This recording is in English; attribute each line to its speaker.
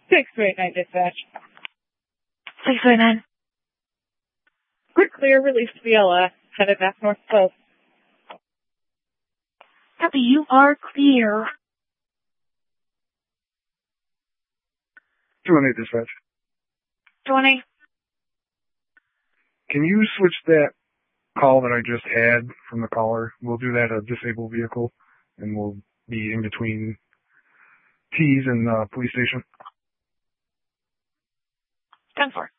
Speaker 1: 629 dispatch.
Speaker 2: 629.
Speaker 1: Quick clear, release to Biella. Headed back north coast.
Speaker 2: Copy, you are clear.
Speaker 3: 218 dispatch.
Speaker 2: 20.
Speaker 3: Can you switch that call that I just had from the caller? We'll do that a disabled vehicle, and we'll be in between T's and the police station.
Speaker 2: 10-4.